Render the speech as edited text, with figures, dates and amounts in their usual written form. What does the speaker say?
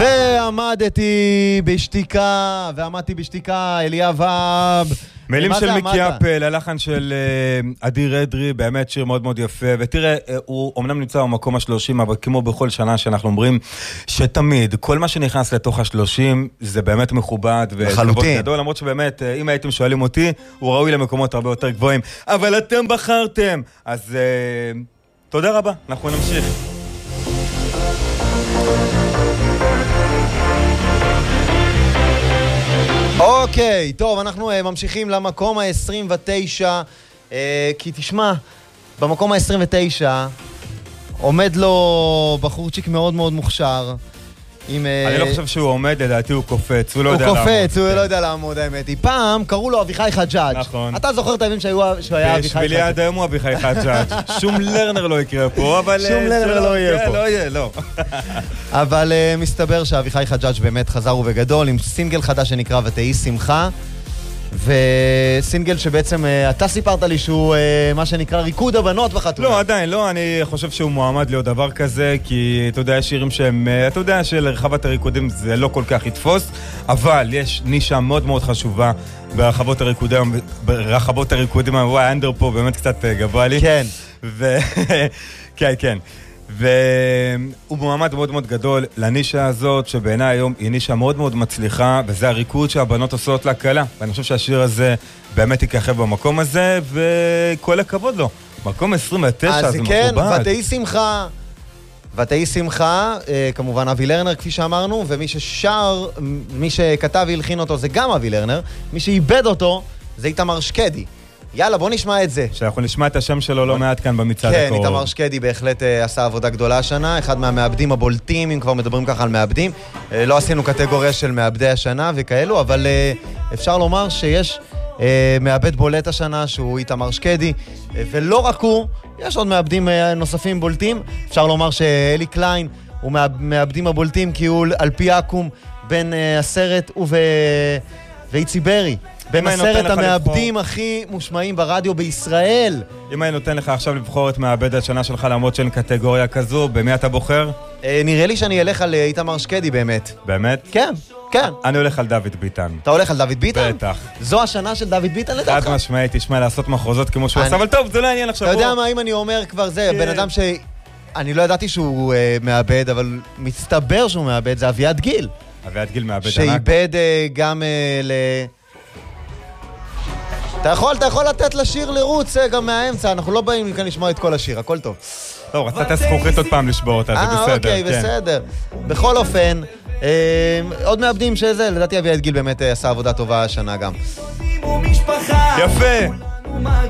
ועמדתי בשתיקה, אליאב אב. מילים של מיקי אפל, הלחן של אדיר אדרי, באמת שיר מאוד מאוד יפה, ותראה, הוא אומנם נמצא במקום ה-30, אבל כמו בכל שנה שאנחנו אומרים, שתמיד, כל מה שנכנס לתוך ה-30, זה באמת מכובד, לחלוטין. גדול, למרות שבאמת, אם הייתם שואלים אותי, הוא ראוי למקומות הרבה יותר גבוהים, אבל אתם בחרתם, אז תודה רבה, אנחנו נמשיך. אוקיי, טוב, אנחנו ממשיכים למקום ה-29, כי תשמע, במקום ה-29 עומד לו בחורצ'יק מאוד מאוד מוכשר. אני לא חושב שהוא עומד, לדעתי הוא קופץ, הוא לא יודע לעמוד. הוא קופץ, הוא לא יודע לעמוד, האמת היא. פעם קראו לו אביחי חג'אג'. נכון. אתה זוכר את הימים שהוא היה אביחי חג'אג'. בשבילי עד היום הוא אביחי חג'אג'. שום לרנר לא יקרה פה, אבל... שום לרנר לא יהיה פה. לא יהיה, לא. אבל מסתבר שאביחי חג'אג' באמת חזר ובגדול, עם סינגל חדש שנקרא ותהי שמחה. וסינגל שבעצם אתה סיפרת לי שהוא מה שנקרא ריקוד הבנות בחתונה. לא, עדיין לא, אני חושב שהוא מועמד להיות דבר כזה, כי אתה יודע, יש שירים שהם, אתה יודע שלרחבת הריקודים זה לא כל כך יתפוס, אבל יש נישה מאוד מאוד חשובה ברחבות הריקודים, וואי, האנדר פה באמת קצת גבוה לי. כן. כן, כן. והוא מועמד מאוד מאוד גדול לנישה הזאת, שבעיניי היום היא נישה מאוד מאוד מצליחה, וזה הריקוד שהבנות עושות להקלה. ואני חושב שהשיר הזה באמת ייכחב במקום הזה, וכל הכבוד לו. מקום 29, זה מכובד. אז כן, ותהי שמחה, כמובן אבי לרנר, כפי שאמרנו, ומי ששר, מי שכתב והלחין אותו זה גם אבי לרנר, מי שאיבד אותו זה איתמר שקדי. יאללה, בוא נשמע את זה. שאנחנו נשמע את השם שלו לא מעט כאן במצעד הקרוב. כן, איתמר שקדי בהחלט עשה עבודה גדולה השנה, אחד מהמעבדים הבולטים, אם כבר מדברים ככה על מעבדים. לא עשינו קטגוריה של מעבדי השנה וכאלו, אבל אפשר לומר שיש מעבד בולט השנה שהוא איתמר שקדי, ולא רק הוא, יש עוד מעבדים נוספים בולטים. אפשר לומר שאלי קליין הוא מעבדים הבולטים, כי הוא על פי אקום בין הסרט ואיצי ברי. בין הסרט המעבדים הכי מושמעים ברדיו בישראל. אם אני נותן לך עכשיו לבחור את מעבד השנה שלך למרות שאין קטגוריה כזו, במי אתה בוחר? נראה לי שאני אלך על איתמר שקדי באמת. באמת? כן, כן. אני הולך על דוד ביטן. אתה הולך על דוד ביטן? בטח. זו השנה של דוד ביטן לדעתך? חד משמעית, תשמע לעשות מחרוזות כמו שהוא עשה, אבל טוב, זה לא העניין עכשיו. אתה יודע מה, אם אני אומר כבר זה, בן אדם אני לא ידעתי שהוא מעבד, אבל מסתבר שהוא מעבד, זה אביעד גיל. אביעד גיל מעבד ענק. שאיבד גם אתה יכול לתת לשיר לרוץ גם מהאמצע, אנחנו לא באים כאן לשמוע את כל השיר, הכל טוב. טוב, רצת זכוכית עוד פעם לשבור אותה, זה בסדר. אוקיי, בסדר. בכל אופן, עוד מעבדים שזה, לדעתי אביעד גיל באמת עשה עבודה טובה השנה גם. יפה.